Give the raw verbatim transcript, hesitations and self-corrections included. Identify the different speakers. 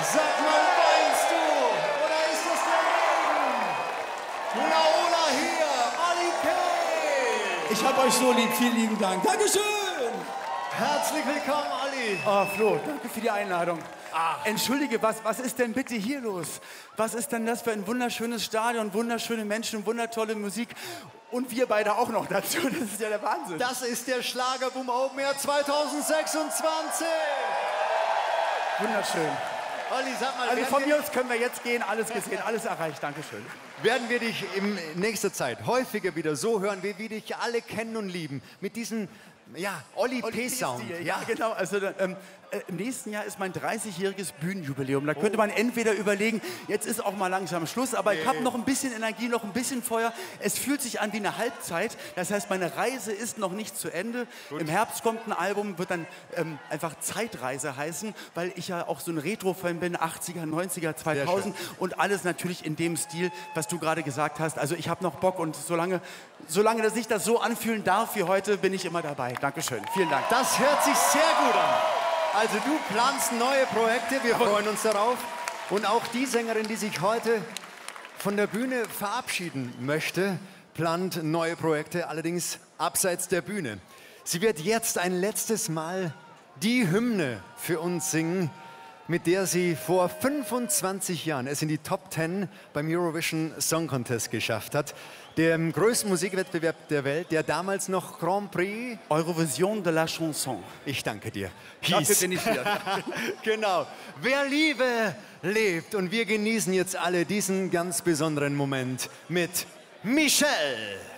Speaker 1: Sag mal, weinst du? Oder ist das der Regen? Hula Hula hier, Ali K.
Speaker 2: Ich hab euch so lieb, vielen lieben Dank. Dankeschön.
Speaker 1: Herzlich willkommen, Ali.
Speaker 3: Oh, Flo, danke für die Einladung. Ah. Entschuldige, was, was ist denn bitte hier los? Was ist denn das für ein wunderschönes Stadion, wunderschöne Menschen, wundertolle Musik und wir beide auch noch dazu. Das ist ja der Wahnsinn.
Speaker 1: Das ist der Schlagerboom Open Air zweitausendsechsundzwanzig.
Speaker 3: Wunderschön.
Speaker 1: Olli, sag mal,
Speaker 3: also von mir aus können wir jetzt gehen, alles gesehen, alles erreicht. Dankeschön.
Speaker 1: Werden wir dich in nächster Zeit häufiger wieder so hören, wie wir dich alle kennen und lieben. Mit diesem, ja, Oli P-Sound.
Speaker 3: Ja, ja, genau. Also ähm, äh, im nächsten Jahr ist mein dreißigjähriges Bühnenjubiläum. Da könnte man entweder überlegen, jetzt ist auch mal langsam Schluss, aber nee. ich habe noch ein bisschen Energie, noch ein bisschen Feuer. Es fühlt sich an wie eine Halbzeit. Das heißt, meine Reise ist noch nicht zu Ende. Gut. Im Herbst kommt ein Album, wird dann ähm, einfach Zeitreise heißen, weil ich ja auch so ein Retro-Fan bin, achtziger, neunziger, zweitausend und alles natürlich in dem Stil, was du gerade gesagt hast. Also ich habe noch Bock und solange, solange sich das so anfühlen darf wie heute, bin ich immer dabei. Dankeschön. Vielen Dank.
Speaker 1: Das hört sich sehr gut an. Also du planst neue Projekte, wir freuen uns darauf. Und auch die Sängerin, die sich heute von der Bühne verabschieden möchte, plant neue Projekte, allerdings abseits der Bühne. Sie wird jetzt ein letztes Mal die Hymne für uns singen, mit der sie vor fünfundzwanzig Jahren es in die Top Ten beim Eurovision Song Contest geschafft hat. Dem größten Musikwettbewerb der Welt, der damals noch Grand Prix
Speaker 3: Eurovision de la Chanson.
Speaker 1: Ich danke dir.
Speaker 3: Hieß. Dafür bin ich hier.
Speaker 1: Genau. Wer Liebe lebt. Und wir genießen jetzt alle diesen ganz besonderen Moment mit Michelle.